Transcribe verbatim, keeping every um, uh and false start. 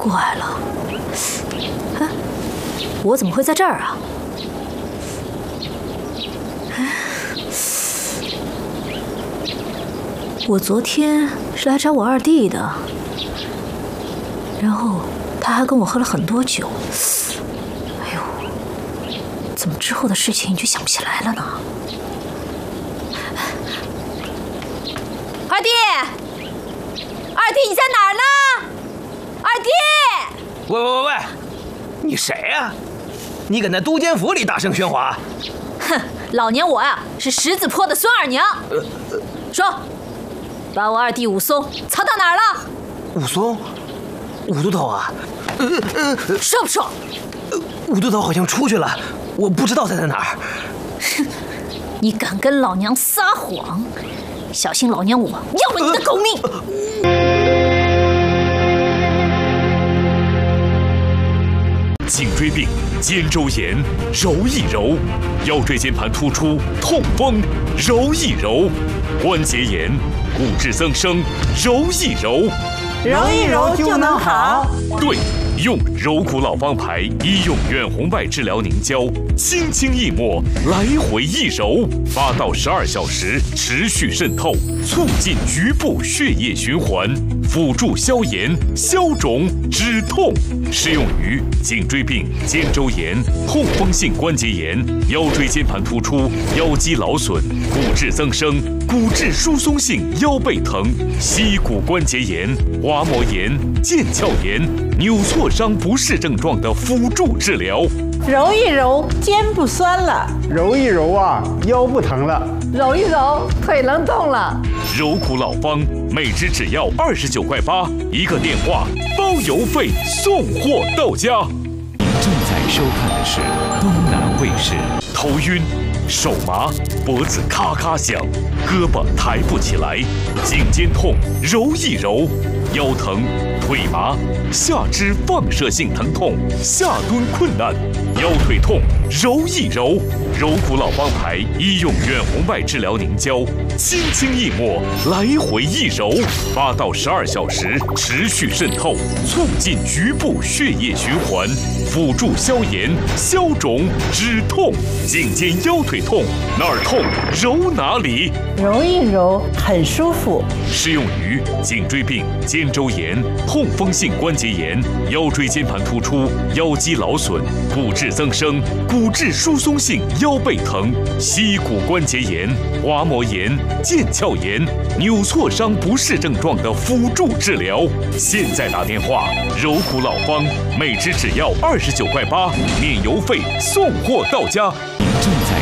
怪了，哎，我怎么会在这儿啊？我昨天是来找我二弟的，然后他还跟我喝了很多酒。哎呦，怎么之后的事情就想不起来了呢？二弟，二弟，你在哪儿呢？二弟！ 喂喂喂喂，你谁呀、啊？你搁那都监府里大声喧哗？ 哼，老娘我呀、啊、是十字坡的孙二娘。呃呃、说。把我二弟武松藏到哪儿了？ 武松，武都头啊？呃呃，说不说？ 呃，武都头好像出去了，我不知道他在哪儿。 哼，你敢跟老娘撒谎，小心老娘我要了你的狗命！ 颈椎病、肩周炎，揉一揉；腰椎间盘突出、痛风，揉一揉；关节炎、骨质增生，揉一揉， 揉一揉就能好。 对，用柔骨老方牌医用远红外治疗凝胶，轻轻一抹，来回一揉，八到十二小时持续渗透，促进局部血液循环，辅助消炎、消肿、止痛。适用于颈椎病、肩周炎、痛风性关节炎、腰椎间盘突出、腰肌劳损、骨质增生、骨质疏松性腰背疼、膝骨关节炎、滑膜炎、腱鞘炎、扭挫伤不适症状的辅助治疗。 揉一揉，肩不酸了； 揉一揉啊，腰不疼了； 揉一揉，腿能动了。 柔骨老方，每支只要二十九块八，一个电话包邮费，送货到家。 您正在收看的是东南卫视。 头晕、手麻、脖子咔咔响，胳膊抬不起来，颈肩痛，揉一揉；腰疼、腿麻、下肢放射性疼痛，下蹲困难，腰腿痛，揉一揉。柔骨老方牌医用远红外治疗凝胶，轻轻一抹，来回一揉，八到十二小时持续渗透，促进局部血液循环，辅助消炎、消肿、止痛。颈肩腰腿痛，哪儿痛揉哪里， 揉一揉很舒服。 适用于颈椎病、肩周炎、痛风性关节炎、腰椎间盘突出、腰肌劳损、骨质增生、骨质疏松性腰背疼、膝骨关节炎、滑膜炎、腱鞘炎、扭挫伤不适症状的辅助治疗。现在打电话，柔骨老方，每支只要二十九块八，免邮费，送货到家。 您正在